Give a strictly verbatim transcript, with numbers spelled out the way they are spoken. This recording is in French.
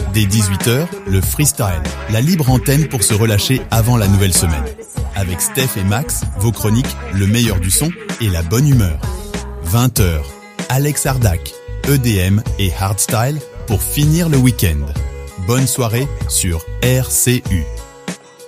Dès dix-huit heures, le freestyle, la libre antenne pour se relâcher avant la nouvelle semaine. Avec Steph et Max, vos chroniques, le meilleur du son et la bonne humeur. vingt heures, Alex Ardac, E D M et Hardstyle pour finir le week-end. Bonne soirée sur R C U.